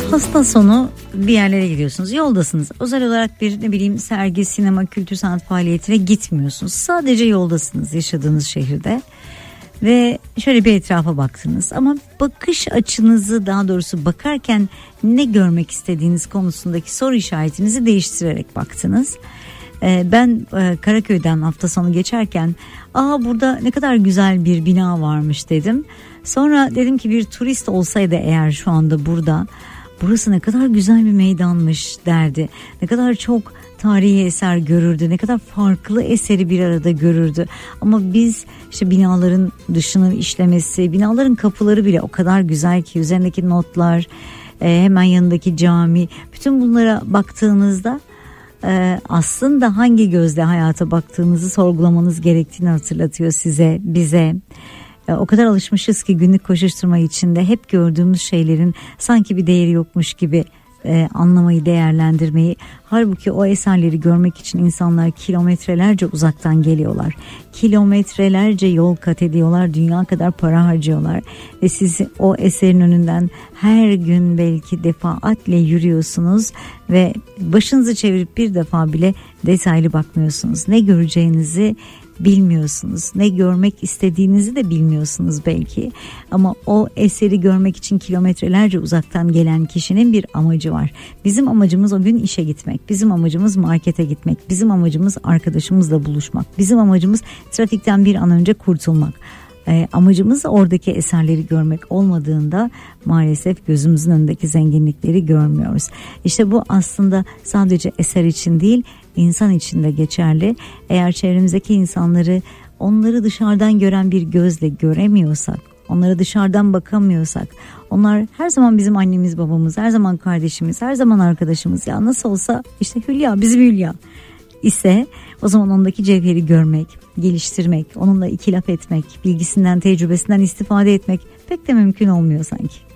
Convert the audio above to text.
Hafta sonu bir yerlere gidiyorsunuz, yoldasınız. Özel olarak bir sergi, sinema, kültür sanat faaliyetine gitmiyorsunuz. Sadece yoldasınız yaşadığınız şehirde. Ve şöyle bir etrafa baktınız ama bakış açınızı, daha doğrusu bakarken ne görmek istediğiniz konusundaki soru işaretinizi değiştirerek baktınız. Ben Karaköy'den hafta sonu geçerken burada ne kadar güzel bir bina varmış dedim. Sonra dedim ki bir turist olsaydı eğer şu anda burada, burası ne kadar güzel bir meydanmış derdi. Ne kadar çok tarihi eser görürdü, ne kadar farklı eseri bir arada görürdü. Ama biz işte binaların dışının işlemesi, binaların kapıları bile o kadar güzel ki, üzerindeki notlar, hemen yanındaki cami, bütün bunlara baktığınızda aslında hangi gözle hayata baktığınızı sorgulamanız gerektiğini hatırlatıyor size, bize. O kadar alışmışız ki günlük koşuşturma içinde hep gördüğümüz şeylerin sanki bir değeri yokmuş gibi anlamayı, değerlendirmeyi. Halbuki o eserleri görmek için insanlar kilometrelerce uzaktan geliyorlar. Kilometrelerce yol kat ediyorlar, dünya kadar para harcıyorlar. Ve siz o eserin önünden her gün belki defaatle yürüyorsunuz ve başınızı çevirip bir defa bile detaylı bakmıyorsunuz. Ne göreceğinizi bilmiyorsunuz, ne görmek istediğinizi de bilmiyorsunuz belki, ama o eseri görmek için kilometrelerce uzaktan gelen kişinin bir amacı var. Bizim amacımız o gün işe gitmek, bizim amacımız markete gitmek, bizim amacımız arkadaşımızla buluşmak, bizim amacımız trafikten bir an önce kurtulmak. Amacımız oradaki eserleri görmek olmadığında maalesef gözümüzün önündeki zenginlikleri görmüyoruz. İşte bu aslında sadece eser için değil, insan için de geçerli. Eğer çevremizdeki insanları, onları dışarıdan gören bir gözle göremiyorsak, onlara dışarıdan bakamıyorsak, onlar her zaman bizim annemiz, babamız, her zaman kardeşimiz, her zaman arkadaşımız, ya nasıl olsa işte Hülya, bizim Hülya ise o zaman ondaki cevheri görmek, geliştirmek, onunla iki laf etmek, bilgisinden, tecrübesinden istifade etmek pek de mümkün olmuyor sanki.